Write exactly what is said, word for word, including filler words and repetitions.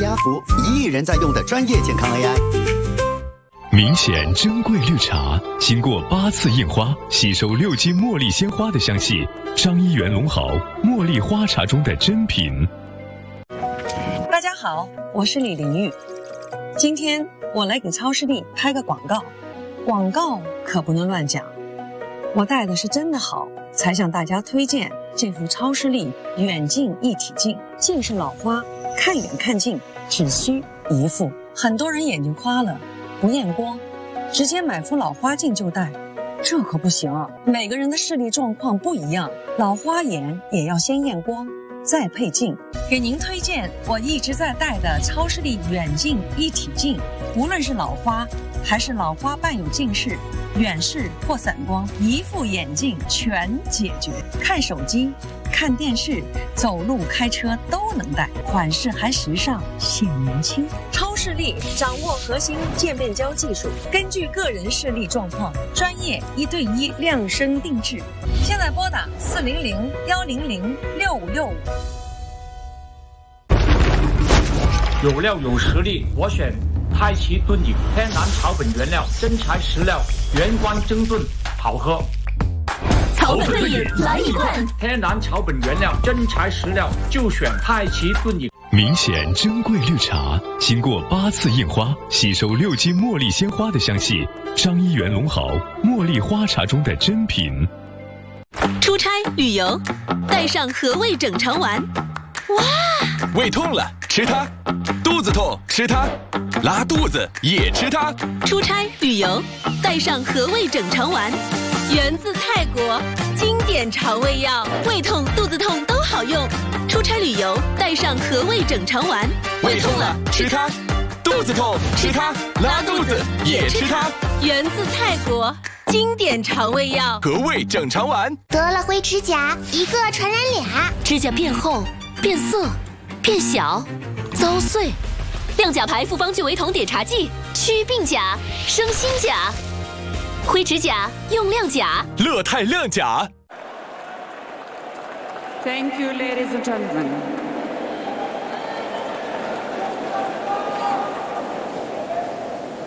家福，一亿人在用的专业健康 A I。 明显珍贵绿茶，经过八次印花，吸收六斤茉莉鲜花的香气。张一元龙好茉莉花茶中的珍品。 大家好，我是李玲玉。今天我来给超视力拍个广告，广告可不能乱讲。我戴的是真的好，才向大家推荐这副超视力远近一体镜。近视老花，看远看近只需一副。很多人眼睛花了不验光，直接买副老花镜就戴，这可不行啊！每个人的视力状况不一样，老花眼也要先验光，再配镜。给您推荐我一直在戴的超视力远近一体镜，无论是老花还是老花伴有近视、远视或散光，一副眼镜全解决。看手机、看电视、走路、开车都能戴，款式还时尚，显年轻。超视力掌握核心渐变焦技术，根据个人视力状况，专业一对一量身定制。现在拨打四零零幺零零六五六五。 有料有实力，我选太极炖饮，天然草本原料，真材实料，原光蒸炖，好喝。 草本炖饮来一罐， 天然草本原料，真材实料，就选太极炖饮。 明显珍贵绿茶，经过八次印花，吸收六斤茉莉鲜花的香气。张一元龙好茉莉花茶中的珍品。 出差旅游，带上和味整肠丸。哇！ 胃痛了吃它，肚子痛吃它，拉肚子也吃它。 出差旅游，带上和味整肠丸，源自泰国，经典肠胃药，胃痛、肚子痛都好用。出差旅游，带上和味整肠丸。 胃痛了吃它，肚子痛吃它，拉肚子也吃它。 源自泰国，经典肠胃药， 和味整肠丸。 得了灰指甲，一个传染俩， 指甲变厚、变色、变小、遭碎。亮甲牌复方聚维酮碘茶剂，祛病甲、生新甲。灰指甲用亮甲， 乐泰亮甲。 Thank you, ladies and gentlemen.